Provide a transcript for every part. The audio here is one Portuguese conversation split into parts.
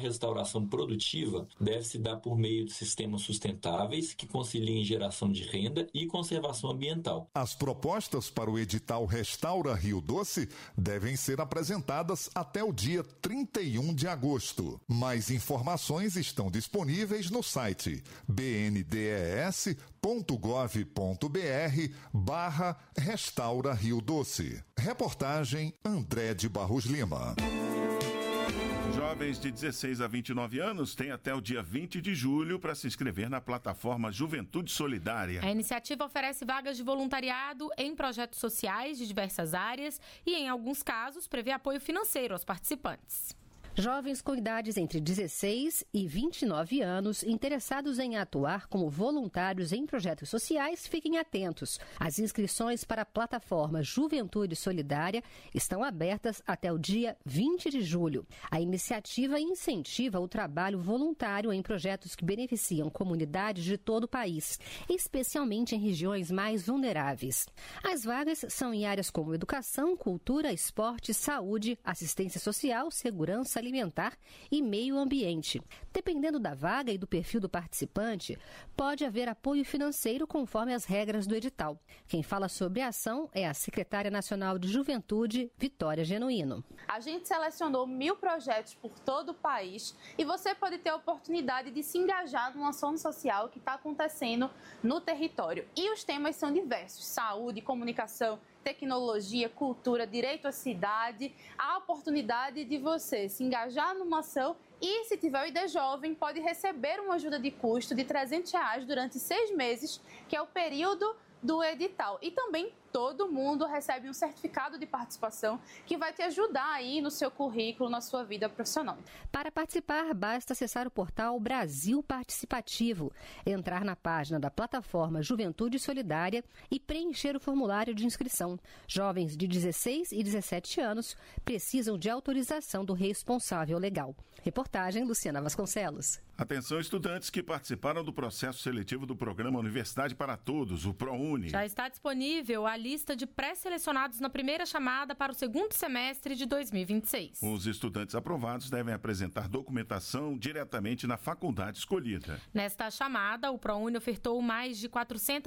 restauração produtiva deve se dar por meio de sistemas sustentáveis que conciliem geração de renda e conservação ambiental. As propostas para o edital Restaura Rio Doce devem ser apresentadas até o dia 31 de agosto. Mais informações estão disponíveis no site bndes.gov.br/Restaura Rio Doce. Reportagem André de Barros Lima. Jovens de 16 a 29 anos têm até o dia 20 de julho para se inscrever na plataforma Juventude Solidária. A iniciativa oferece vagas de voluntariado em projetos sociais de diversas áreas e, em alguns casos, prevê apoio financeiro aos participantes. Jovens com idades entre 16 e 29 anos interessados em atuar como voluntários em projetos sociais, fiquem atentos. As inscrições para a plataforma Juventude Solidária estão abertas até o dia 20 de julho. A iniciativa incentiva o trabalho voluntário em projetos que beneficiam comunidades de todo o país, especialmente em regiões mais vulneráveis. As vagas são em áreas como educação, cultura, esporte, saúde, assistência social, segurança alimentar e meio ambiente. Dependendo da vaga e do perfil do participante, pode haver apoio financeiro conforme as regras do edital. Quem fala sobre a ação é a secretária nacional de Juventude, Vitória Genuíno. A gente selecionou 1.000 projetos por todo o país e você pode ter a oportunidade de se engajar numa ação social que está acontecendo no território. E os temas são diversos: saúde, comunicação, tecnologia, cultura, direito à cidade. Há a oportunidade de você se engajar numa ação e, se tiver o ID Jovem, pode receber uma ajuda de custo de R$300 durante 6 meses, que é o período do edital. E também todo mundo recebe um certificado de participação que vai te ajudar aí no seu currículo, na sua vida profissional. Para participar, basta acessar o portal Brasil Participativo, entrar na página da plataforma Juventude Solidária e preencher o formulário de inscrição. Jovens de 16 e 17 anos precisam de autorização do responsável legal. Reportagem Luciana Vasconcelos. Atenção, estudantes que participaram do processo seletivo do programa Universidade para Todos, o ProUni. Já está disponível a lista de pré-selecionados na primeira chamada para o segundo semestre de 2026. Os estudantes aprovados devem apresentar documentação diretamente na faculdade escolhida. Nesta chamada, o ProUni ofertou mais de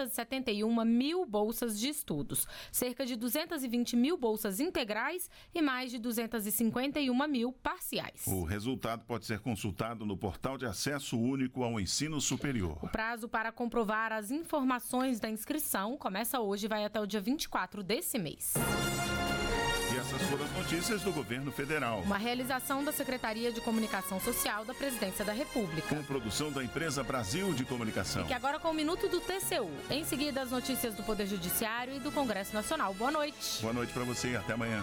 471 mil bolsas de estudos, cerca de 220 mil bolsas integrais e mais de 251 mil parciais. O resultado pode ser consultado no portal de acesso único ao ensino superior. O prazo para comprovar as informações da inscrição começa hoje e vai até o dia 24 desse mês. E essas foram as notícias do governo federal. Uma realização da Secretaria de Comunicação Social da Presidência da República. Com produção da empresa Brasil de Comunicação. E que agora com o Minuto do TCU. Em seguida, as notícias do Poder Judiciário e do Congresso Nacional. Boa noite. Boa noite para você e até amanhã.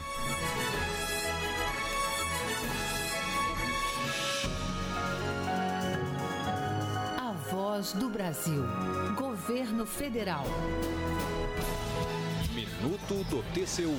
A Voz do Brasil. Governo Federal. Minuto do TCU.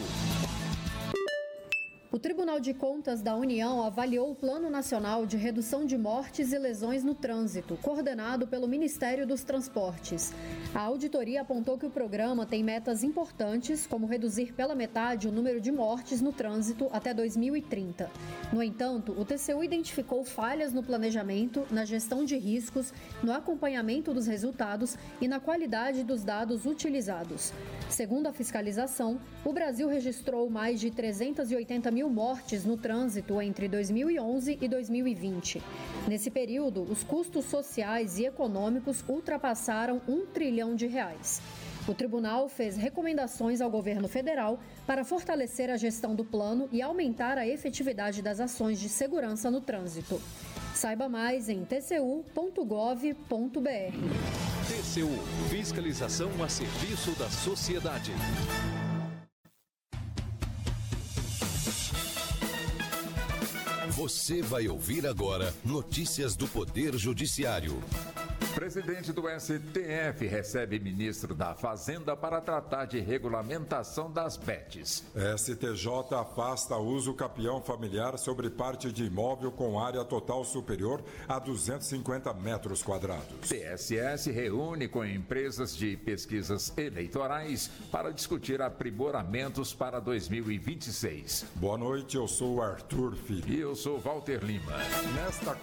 O Tribunal de Contas da União avaliou o Plano Nacional de Redução de Mortes e Lesões no Trânsito, coordenado pelo Ministério dos Transportes. A auditoria apontou que o programa tem metas importantes, como reduzir pela metade o número de mortes no trânsito até 2030. No entanto, o TCU identificou falhas no planejamento, na gestão de riscos, no acompanhamento dos resultados e na qualidade dos dados utilizados. Segundo a fiscalização, o Brasil registrou mais de 380 mil mortes no trânsito entre 2011 e 2020. Nesse período, os custos sociais e econômicos ultrapassaram R$1 trilhão. O tribunal fez recomendações ao governo federal para fortalecer a gestão do plano e aumentar a efetividade das ações de segurança no trânsito. Saiba mais em tcu.gov.br. TCU, fiscalização a serviço da sociedade. Você vai ouvir agora notícias do Poder Judiciário. Presidente do STF recebe ministro da Fazenda para tratar de regulamentação das bets. STJ afasta uso capião familiar sobre parte de imóvel com área total superior a 250 metros quadrados. TSS reúne com empresas de pesquisas eleitorais para discutir aprimoramentos para 2026. Boa noite, eu sou Arthur Filho. E eu sou Walter Lima. Nesta